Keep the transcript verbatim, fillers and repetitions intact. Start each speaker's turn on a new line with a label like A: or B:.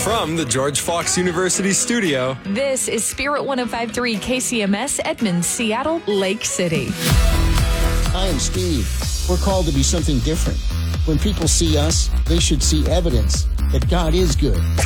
A: From the George Fox University studio,
B: this is Spirit one oh five point three K C M S, Edmonds, Seattle, Lake City.
C: Hi, I'm Steve. We're called to be something different. When people see us, they should see evidence that God is good.